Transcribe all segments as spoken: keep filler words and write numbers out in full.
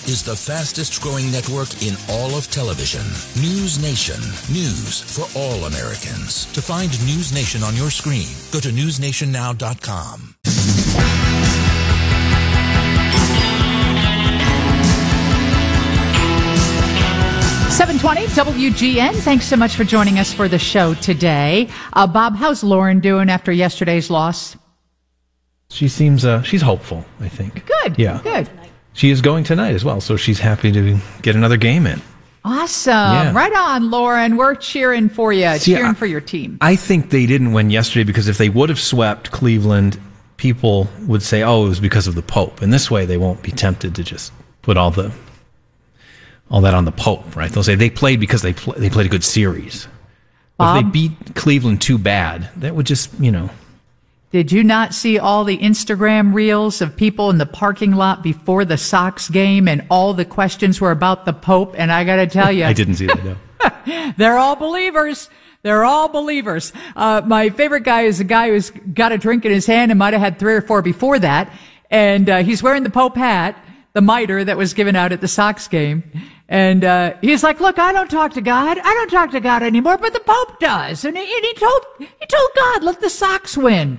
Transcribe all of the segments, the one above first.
is the fastest growing network in all of television. News Nation. News for all Americans. To find News Nation on your screen, go to news nation now dot com. seven twenty W G N. Thanks so much for joining us for the show today. Uh, Bob, how's Lauren doing after yesterday's loss? She seems, uh, she's hopeful, I think. Good. Yeah. Good. She is going tonight as well, so she's happy to get another game in. Awesome. Yeah. Right on, Lauren. We're cheering for you, See, cheering I, for your team. I think they didn't win yesterday because if they would have swept Cleveland, people would say, oh, it was because of the Pope. And this way they won't be tempted to just put all the all that on the Pope, right? They'll say they played because they pl- they played a good series. But if they beat Cleveland too bad, that would just, you know. Did you not see all the Instagram reels of people in the parking lot before the Sox game and all the questions were about the Pope? And I got to tell you. I didn't see that, no. They're all believers. They're all believers. Uh, my favorite guy is a guy who's got a drink in his hand and might have had three or four before that. And uh, he's wearing the Pope hat, the mitre that was given out at the Sox game. And uh, he's like, look, I don't talk to God. I don't talk to God anymore, but the Pope does. And he, and he told he told God, let the Sox win.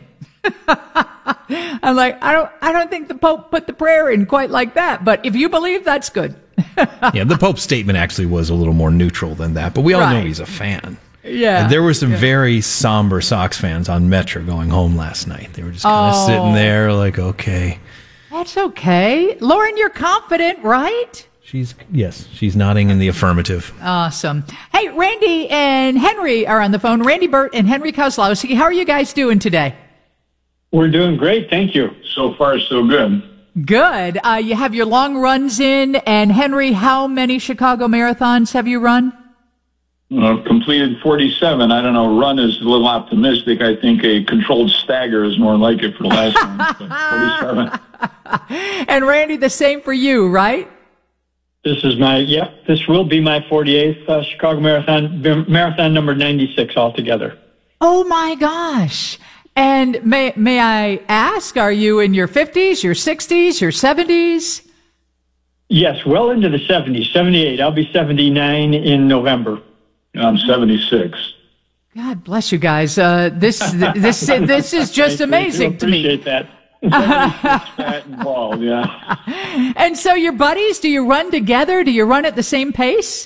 I'm like, I don't I don't think the Pope put the prayer in quite like that. But if you believe, that's good. Yeah, the Pope's statement actually was a little more neutral than that. But we all Right. know he's a fan. Yeah. And there were some yeah. very somber Sox fans on Metro going home last night. They were just kind of Oh. sitting there like, okay. That's okay. Lauren, you're confident, right? She's, yes, she's nodding in the affirmative. Awesome. Hey, Randy and Henry are on the phone. Randy Burt and Henry Kozlowski. How are you guys doing today? We're doing great, thank you. So far, so good. Good. Uh, you have your long runs in. And Henry, how many Chicago marathons have you run? Uh, completed forty-seven. I don't know, run is a little optimistic. I think a controlled stagger is more like it for the last one. But forty-seven. And Randy, the same for you, right? This is my, yep, this will be my forty-eighth uh, Chicago Marathon, marathon number ninety-six altogether. Oh my gosh. And may may I ask, are you in your fifties, your sixties, your seventies? Yes, well into the seventies, seventy-eight. I'll be seventy-nine in November. I'm seventy-six. God bless you guys. Uh, this this this is just amazing to me. Appreciate that. Fat and bald, yeah. And so your buddies, do you run together? Do you run at the same pace?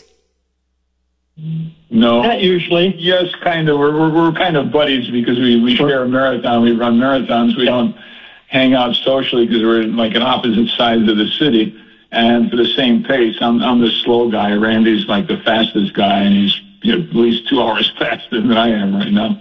No. Not usually. Yes, kind of. We're, we're, we're kind of buddies because we, we share a marathon. We run marathons. We don't hang out socially because we're like on opposite sides of the city and for the same pace. I'm, I'm the slow guy. Randy's like the fastest guy, and he's you know, at least two hours faster than I am right now.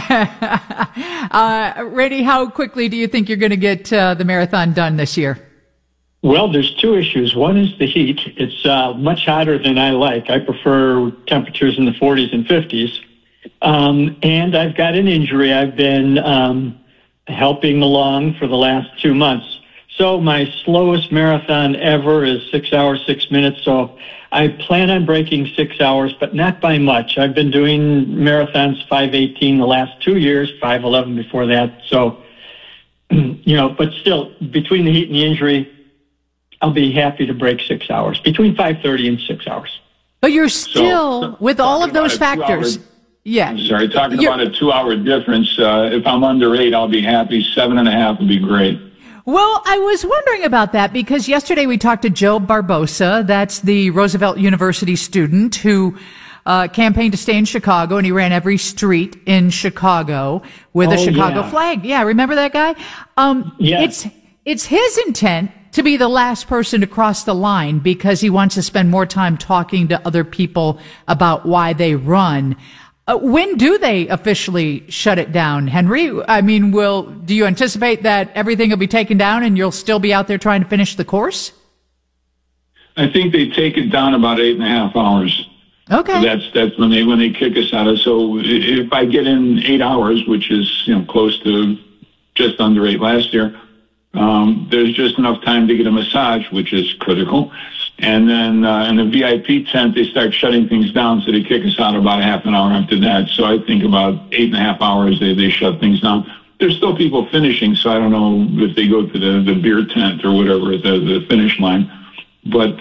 uh, Randy, how quickly do you think you're going to get uh, the marathon done this year? Well, there's two issues. One is the heat. It's uh, much hotter than I like. I prefer temperatures in the forties and fifties. Um, and I've got an injury. I've been um, helping along for the last two months. So my slowest marathon ever is six hours, six minutes. So I plan on breaking six hours, but not by much. I've been doing marathons five eighteen the last two years, five eleven before that. So, you know, but still, between the heat and the injury, I'll be happy to break six hours, between five thirty and six hours. But you're still, So, with all of those about a factors, two-hour- yeah. I'm sorry, talking You're- about a two-hour difference. Uh, if I'm under eight, I'll be happy. Seven and a half would be great. Well, I was wondering about that because yesterday we talked to Joe Barbosa. That's the Roosevelt University student who uh, campaigned to stay in Chicago, and he ran every street in Chicago with a Oh, Chicago yeah. flag. Yeah, remember that guy? Um, Yeah. It's it's his intent to be the last person to cross the line because he wants to spend more time talking to other people about why they run. Uh, when do they officially shut it down, Henry? I mean, will do you anticipate that everything will be taken down and you'll still be out there trying to finish the course? I think they take it down about eight and a half hours. Okay. That's that's when they when they kick us out of. So if I get in eight hours, which is you know close to just under eight last year, um, there's just enough time to get a massage, which is critical. And then uh, in the V I P tent, they start shutting things down, so they kick us out about a half an hour after that. So I think about eight and a half hours they they shut things down. There's still people finishing, so I don't know if they go to the, the beer tent or whatever at the, the finish line. But